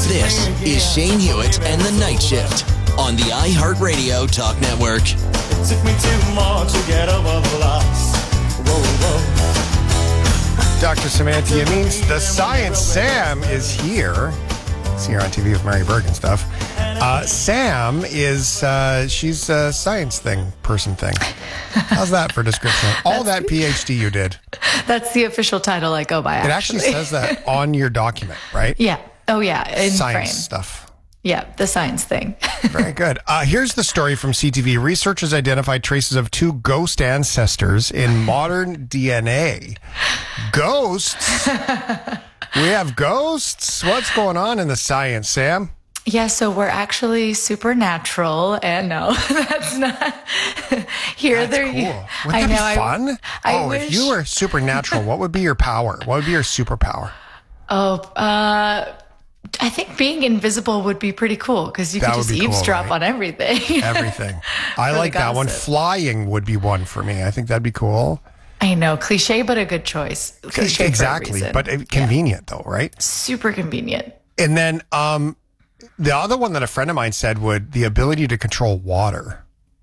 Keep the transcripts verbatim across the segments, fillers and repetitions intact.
This is Shane Hewitt and the Night Shift on the iHeartRadio Talk Network. It took me two more to get over the loss. Whoa, whoa. Doctor Samantha means the Science Sam is here. See her on T V with Mary Berg and stuff. Uh, Sam is, uh, she's a science thing, person thing. How's that for description? All that P H D you did. That's the official title I go by, It actually. actually says that on your document, right? Yeah. Oh, yeah. In Science frame. stuff. Yeah, the science thing. Very good. Uh, here's the story from C T V. Researchers identified traces of two ghost ancestors in modern D N A. Ghosts? We have ghosts? What's going on in the science, Sam? Yeah, so we're actually supernatural, and no, that's not. Here, That's there. cool. You, Wouldn't I that know. be fun? I, I oh, wish, if you were supernatural, what would be your power? What would be your superpower? Oh, uh, I think being invisible would be pretty cool because you That could would just be cool, eavesdrop right? on everything. Everything. I For the like that one. gossip. Flying would be one for me. I think that'd be cool. I know, cliche, but a good choice. Cliche Exactly, for a reason. but uh, convenient though, right? Super convenient. And then um, the other one that a friend of mine said would the ability to control water.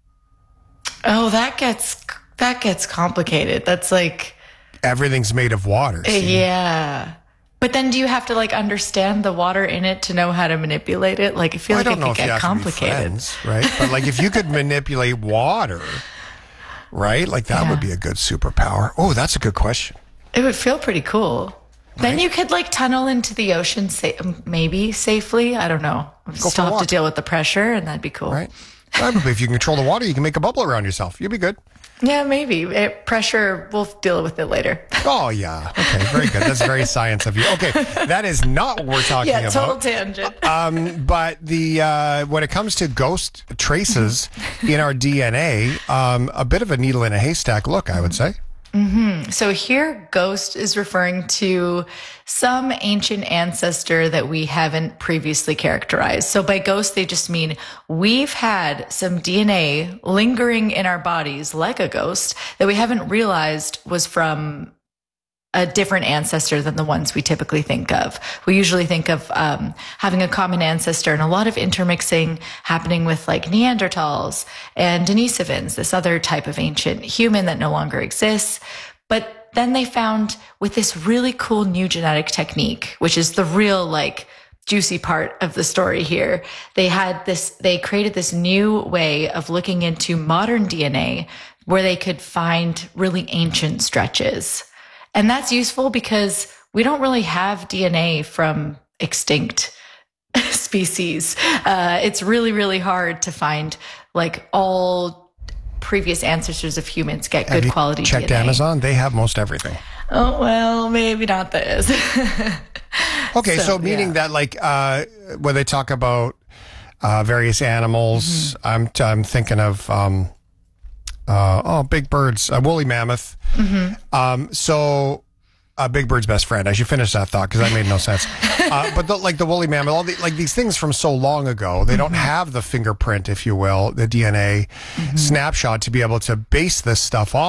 Oh, that gets that gets complicated. That's like, Everything's made of water. see? yeah. But then, do you have to like understand the water in it to know how to manipulate it? Like, I feel Well, I like don't it know could if you get have complicated. to be friends, right? But like if you could manipulate water, right? Like that Yeah. would be a good superpower. Oh, that's a good question. It would feel pretty cool. Then Right. you could like tunnel into the ocean, sa- maybe safely. I don't know. for Still a have to walk. deal with the pressure, and that'd be cool. Right? Probably if you can control the water, you can make a bubble around yourself. You'll be good. Yeah, maybe. It, pressure, we'll deal with it later. Oh, yeah. Okay, very good. That's very science of you. Okay, that is not what we're talking Yeah, total about. tangent. Um, but the uh, when it comes to ghost traces in our D N A, um, a bit of a needle in a haystack look, I would say. So here, ghost is referring to some ancient ancestor that we haven't previously characterized. So by ghost, they just mean we've had some D N A lingering in our bodies like a ghost that we haven't realized was from a different ancestor than the ones we typically think of. We usually think of um, having a common ancestor and a lot of intermixing happening with like Neanderthals and Denisovans, this other type of ancient human that no longer exists. But then they found with this really cool new genetic technique, which is the real like juicy part of the story here. They had this, they created this new way of looking into modern D N A where they could find really ancient stretches. And that's useful because we don't really have D N A from extinct species. Uh, it's really, really hard to find like all previous ancestors of humans get Have good you quality checked D N A. Amazon? They have most everything. Oh, well, maybe not this. Okay, so, So, meaning yeah. that like uh, when they talk about uh, various animals, Mm-hmm. I'm I'm thinking of um, uh, oh big birds, a woolly mammoth. Mm-hmm. Um, so uh, Big Bird's best friend. I should finish that thought because that made no sense. Uh, but the, like the woolly mammoth, all the, like these things from so long ago, they don't have the fingerprint, if you will, the D N A snapshot to be able to base this stuff off.